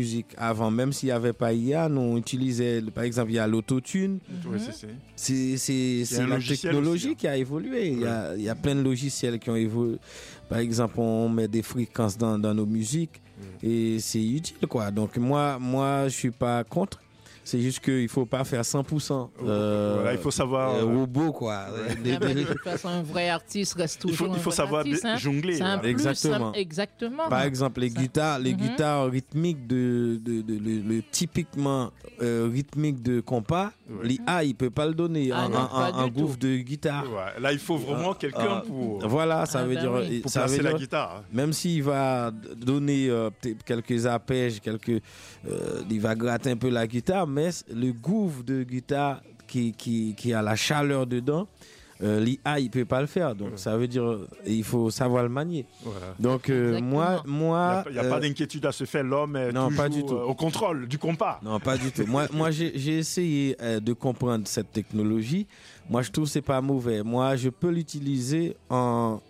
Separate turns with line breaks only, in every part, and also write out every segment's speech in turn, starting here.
musique avant, même s'il n'y avait pas IA, nous on utilisait, par exemple, il y a l'autotune.
Ouais,
C'est la technologie
aussi,
qui a évolué. Il y a plein de logiciels qui ont évolué. Par exemple, on met des fréquences dans nos musiques et c'est utile, quoi. Donc moi, je suis pas contre. C'est juste qu'il ne faut pas faire 100%.
Voilà, il faut savoir.
Robot, quoi.
De toute façon, un vrai artiste reste toujours
Il faut savoir jongler.
Exactement.
Exactement.
Par exemple, les guitares rythmiques le typiquement rythmique de compas, l'IA, il ne peut pas le donner en groove de guitare.
Ouais. Là, il faut vraiment quelqu'un pour.
Voilà, ça veut dire.
Pour placer la guitare.
Même s'il va donner quelques arpèges, il va gratter un peu la guitare, mais le groove de guitare qui a la chaleur dedans, l'IA il peut pas le faire, donc ça veut dire il faut savoir le manier. Voilà. Donc moi
il n'y a pas d'inquiétude à se faire, l'homme est toujours
pas du tout.
Au contrôle du compas.
Non, pas du tout. Moi j'ai essayé de comprendre cette technologie. Moi je trouve que c'est pas mauvais. Moi je peux l'utiliser en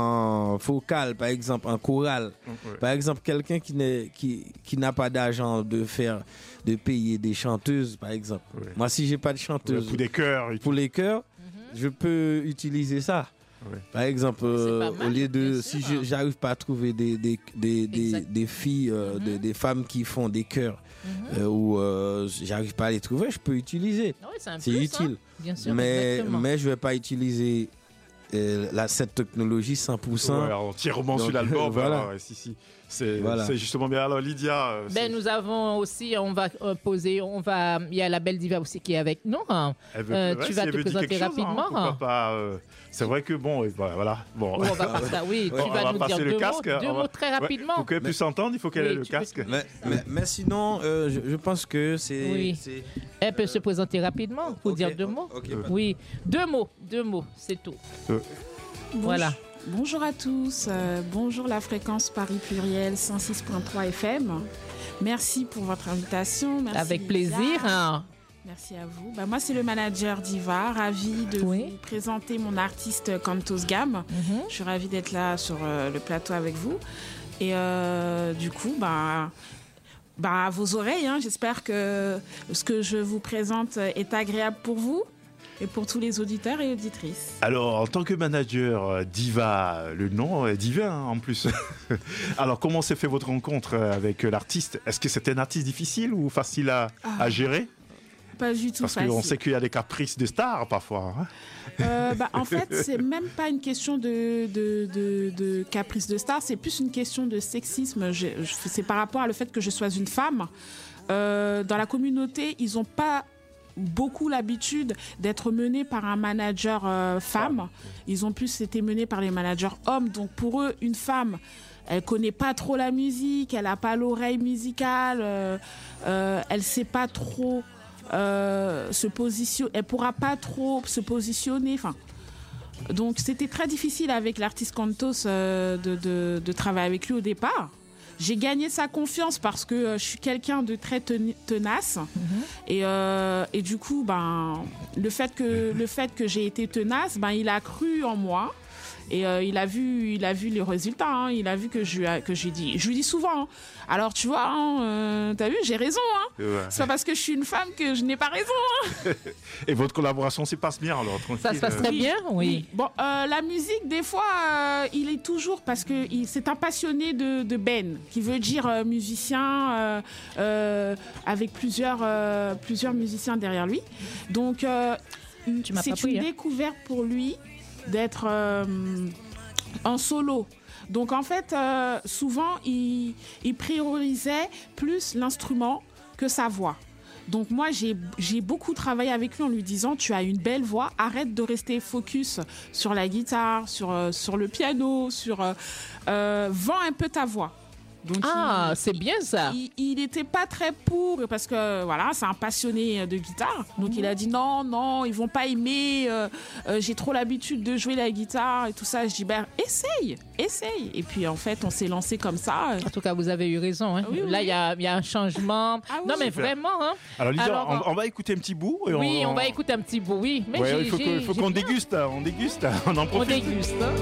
vocal, par exemple, en chorale. Par exemple, quelqu'un qui n'a pas d'argent de payer des chanteuses, par exemple. Moi, si j'ai pas de chanteuse pour les chœurs, je peux utiliser ça. Par exemple, au lieu de si j'arrive pas à trouver des filles, des femmes qui font des chœurs ou j'arrive pas à les trouver, je peux utiliser. C'est utile.
Bien sûr,
mais je vais pas utiliser cette technologie 100%.
On tire au moment sur l'album.
Voilà.
C'est justement bien. Alors Lydia.
Nous avons aussi, on va poser, il y a la belle diva aussi qui est avec nous. Tu vas te présenter rapidement.
C'est vrai que voilà. Bon.
On va passer, tu vas nous dire deux mots très rapidement.
Pour qu'elle puisse s'entendre, il faut qu'elle ait le casque.
Mais sinon, je pense que c'est.
Oui. Elle peut se présenter rapidement pour dire deux mots. Oui, deux mots, c'est tout. Voilà.
Bonjour à tous, bonjour la fréquence Paris Pluriel 106.3 FM. Merci pour votre invitation. Merci
avec plaisir.
Merci à vous. Moi, c'est le manager Diva, ravie de vous présenter mon artiste Cantos Gam. Je suis ravie d'être là sur le plateau avec vous. Et du coup, à vos oreilles, j'espère que ce que je vous présente est agréable pour vous. Et pour tous les auditeurs et auditrices.
Alors, en tant que manager Diva, le nom est divin en plus. Alors, comment s'est fait votre rencontre avec l'artiste ? Est-ce que c'était un artiste difficile ou facile à gérer ?
Pas du tout facile.
Parce qu'on sait qu'il y a des caprices de stars parfois.
En fait, c'est même pas une question de caprice de star, c'est plus une question de sexisme. C'est par rapport à le fait que je sois une femme. Dans la communauté, ils n'ont pas beaucoup l'habitude d'être menés par un manager femme. Ils ont plus été menés par les managers hommes. Donc pour eux, une femme, elle connaît pas trop la musique, elle a pas l'oreille musicale, elle sait pas trop se positionner, elle pourra pas trop se positionner. Enfin, donc c'était très difficile avec l'artiste Cantos de travailler avec lui au départ. J'ai gagné sa confiance parce que je suis quelqu'un de très tenace. Et du coup, le fait que j'ai été tenace, il a cru en moi. Et il a vu les résultats. Il a vu que j'ai dit. Je lui dis souvent. Alors tu vois, t'as vu, j'ai raison. C'est pas parce que je suis une femme que je n'ai pas raison.
Et votre collaboration se passe bien alors, tranquille.
Ça se passe très bien, oui.
Bon, la musique, des fois, il est toujours parce que c'est un passionné de Ben, qui veut dire musicien avec plusieurs musiciens derrière lui. Donc c'est une découverte pour lui d'être en solo. Donc en fait, souvent, il priorisait plus l'instrument que sa voix. Donc moi, j'ai beaucoup travaillé avec lui en lui disant « Tu as une belle voix, arrête de rester focus sur la guitare, sur le piano, vends un peu ta voix. » Donc
c'est bien ça.
Il n'était pas très pour parce que voilà, c'est un passionné de guitare. Donc il a dit non, ils vont pas aimer. J'ai trop l'habitude de jouer la guitare et tout ça. Je dis essaye. Et puis en fait, on s'est lancé comme ça.
En tout cas, vous avez eu raison. Oui. Là, il y a un changement. Non, mais vraiment.
Alors Lisa, on va écouter un petit bout.
On va écouter un petit bout. Oui. Mais
il faut qu'on déguste. On en profite.
On déguste.